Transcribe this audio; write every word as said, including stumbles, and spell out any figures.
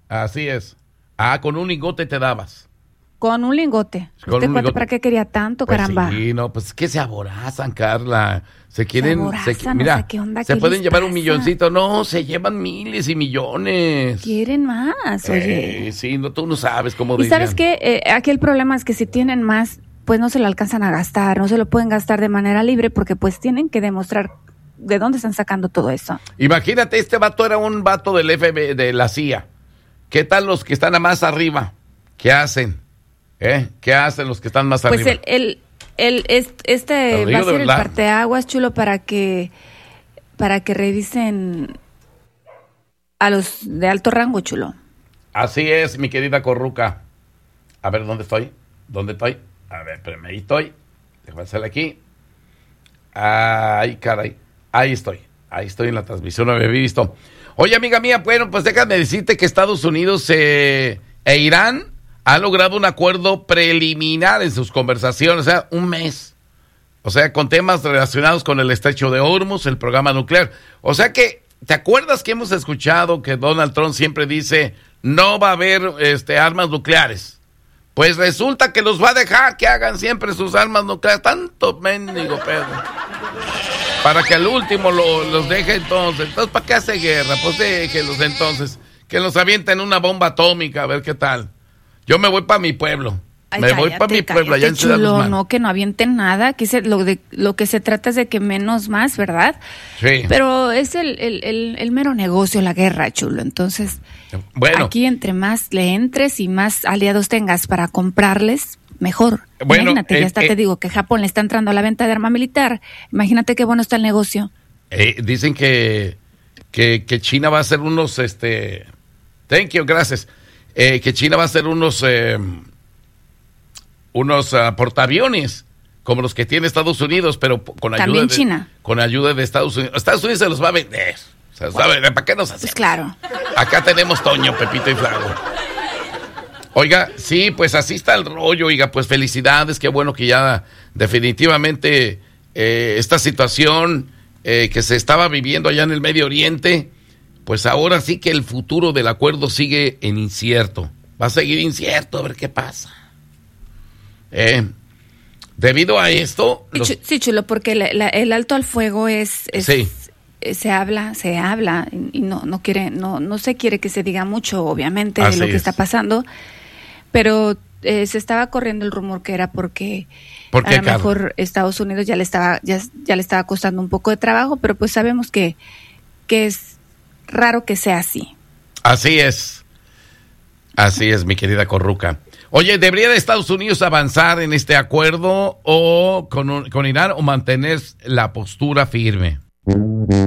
Así es. Ah, con un lingote te dabas. Con un lingote. Con ¿Este un cuate lingote. para qué quería tanto, Pues caramba? sí, no, pues es que se aborazan, Carla. Se quieren, Se aborazan, se, o mira, sea, ¿qué onda? se ¿Qué pueden les llevar un pasa? milloncito. No, se llevan miles y millones. Quieren más, oye. Eh, sí, no, tú no sabes cómo Y decían. sabes qué, eh, aquí el problema es que si tienen más, pues no se lo alcanzan a gastar, no se lo pueden gastar de manera libre porque pues tienen que demostrar de dónde están sacando todo eso. Imagínate, este vato era un vato del F B I, de la C I A. ¿Qué tal los que están a más arriba? ¿Qué hacen? ¿Eh? ¿Qué hacen los que están más Pues arriba? el, el, el, est- este Lo digo va a de ser el verdad. parteaguas, chulo, para que, para que revisen a los de alto rango, chulo. Así es, mi querida Corruca. A ver, ¿dónde estoy? ¿Dónde estoy? A ver, espérame, ahí estoy. Déjame hacerle aquí. Ay, caray. Ahí estoy. Ahí estoy en la transmisión, no me había visto. Oye, amiga mía, bueno, pues déjame decirte que Estados Unidos eh, e Irán han logrado un acuerdo preliminar en sus conversaciones, o sea, un mes. O sea, con temas relacionados con el estrecho de Hormuz, el programa nuclear. O sea que, ¿te acuerdas que hemos escuchado que Donald Trump siempre dice no va a haber este, armas nucleares? Pues resulta que los va a dejar que hagan siempre sus armas nucleares. Tanto mendigo pedo. Para que al último lo, los deje entonces. Entonces, ¿para qué hace guerra? Pues déjenlos entonces. Que los avienten una bomba atómica, a ver qué tal. Yo me voy para mi pueblo. Ay, me cállate, voy para mi pueblo, allá en cállate, Ciudad chulo, Guzmán. no, que no avienten nada, que se, lo, de, lo que se trata es de que menos más, ¿verdad? Sí. Pero es el, el, el, el mero negocio, la guerra, chulo. Entonces, Bueno. aquí entre más le entres y más aliados tengas para comprarles, mejor. Bueno, Imagínate, eh, ya está, eh, te digo, que Japón le está entrando a la venta de arma militar. Imagínate qué bueno está el negocio. Eh, dicen que, que, que China va a hacer unos, este, thank you, gracias, eh, que China va a hacer unos, eh, unos uh, portaaviones como los que tiene Estados Unidos, pero con ayuda También de, China. con ayuda de Estados Unidos. Estados Unidos se los va a vender. Se los va a vender. ¿Para qué nos hacemos? Pues claro. Acá tenemos Toño, Pepito y Flago. Oiga, sí, pues así está el rollo, oiga, pues felicidades, qué bueno que ya definitivamente eh, esta situación eh, que se estaba viviendo allá en el Medio Oriente, pues ahora sí que el futuro del acuerdo sigue en incierto. Va a seguir incierto, a ver qué pasa. Eh, debido a esto... Sí, los- chu- sí, chulo, porque la- la- el alto al fuego es... es Sí. eh, se habla, se habla y y no no quiere no no se quiere que se diga mucho, obviamente, Así de lo que es. está pasando, pero eh, se estaba corriendo el rumor que era porque ¿Por qué, a lo Carla? mejor Estados Unidos ya le estaba ya, ya le estaba costando un poco de trabajo, pero pues sabemos que que es raro que sea así. Así es. Así es, mi querida Corruca. Oye, ¿debería de Estados Unidos avanzar en este acuerdo o con, un- con Irán o mantener la postura firme?